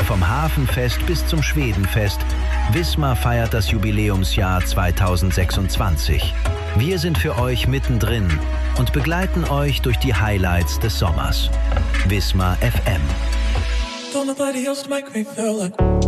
Vom Hafenfest bis zum Schwedenfest, Wismar feiert das Jubiläumsjahr 2026. Wir sind für euch mittendrin und begleiten euch durch die Highlights des Sommers. Wismar FM. Don't nobody else make me feel like